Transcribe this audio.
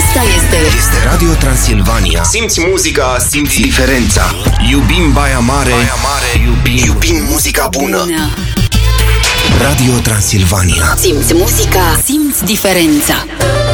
Este Radio Transilvania. Simți muzica, simți Diferența. Iubim Baia Mare, iubim muzica bună. Radio Transilvania. Simți muzica, simți diferența.